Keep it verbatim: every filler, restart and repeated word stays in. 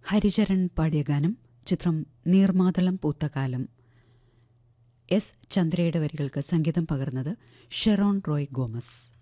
ഹരിചരൺ പാടിയ ഗാനം. ചിത്രം നീർമാതളം പൂത്തകാലം. എസ് ചന്ദ്രയുടെ വരികൾക്ക് സംഗീതം പകർന്നത് ഷെറോൺ റോയ് ഗോമസ്.